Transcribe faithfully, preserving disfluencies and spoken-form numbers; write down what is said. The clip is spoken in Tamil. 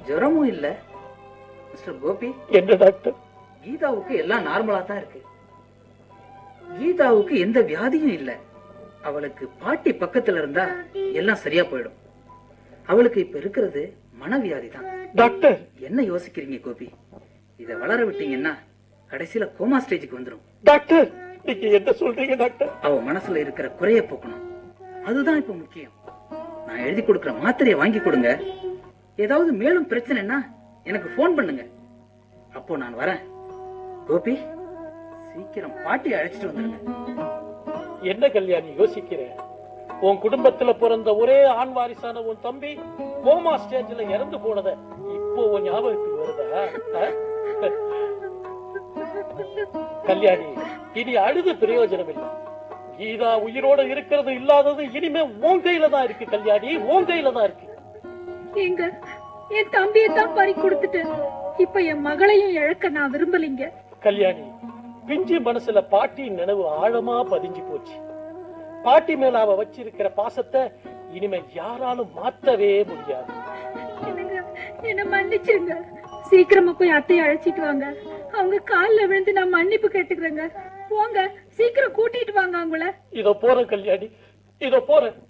ஜுரமும் இல்ல. மிஸ்டர் கோபி. என்ன டாக்டர்? கீதாவுக்கு எல்லாம் நார்மலா தான் இருக்கு. கீதாவுக்கு எந்த வியாதியும் இல்ல. அவளுக்கு பாட்டி பக்கத்துல இருந்தா எல்லாம் சரியா போயிடும். அவளுக்கு இப்ப இருக்கிறது மனவியாதி தான். டாக்டர் என்ன யோசிக்கிறீங்க கோபி? இத வளர விட்டீங்கன்னா கடைசியில கோமா ஸ்டேஜுக்கு வந்துடும். டாக்டர் நீங்க என்ன சொல்றீங்க டாக்டர்? அவ மனசுல இருக்கிற குறைய போக்கணும். அதுதான் இப்ப முக்கியம். நான் எழுதி கொடுக்கிற மாத்திரையை வாங்கி கொடுங்க. ஏதாவது மேலும் பிரச்சனைன்னா எனக்கு போன் பண்ணுங்க. அப்போ நான் வரேன். கோபி, சீக்கிரம் பாட்டி அழைச்சிட்டு வந்துருங்க. என்ன கல்யாணி யோசிக்கிறேன்? உன் குடும்பத்துல பிறந்த ஒரே ஆண் வாரிசான உன் தம்பி கோமா ஸ்டேஜ்ல இறந்து போனத இப்போ உன் ஞாபகத்துக்கு வருதா? கல்யாணி, இனி அழுது பிரயோஜனம் இல்லை. கீதா உயிரோட இருக்கிறது இல்லாதது இனிமே உன் கையில தான் இருக்கு கல்யாணி, உன் கையில தான் இருக்கு. எங்க என் தம்பியை தான் பறி கொடுத்துட்டு இப்ப என் மகளையும் இழக்க நான் விரும்பலைங்க. கல்யாணி, பிஞ்சு மனசுல பாட்டியின் நினைவு ஆழமா பதிஞ்சு போச்சு. பாட்டி மேல அவ வச்சிருக்கிற பாசத்தை இனிமே யாராலும் மாத்தவே முடியாது. என்ன மன்னிச்சிருங்க. சீக்கிரமா போய் அத்தையை அழைச்சிட்டு வாங்க. அவங்க கால்ல விழுந்து நான் மன்னிப்பு கேட்டுக்கிறேங்க. போங்க, சீக்கிரம் கூட்டிட்டு வாங்க அவங்கள. இதோ போறேன் கல்யாணி, இதோ போறேன்.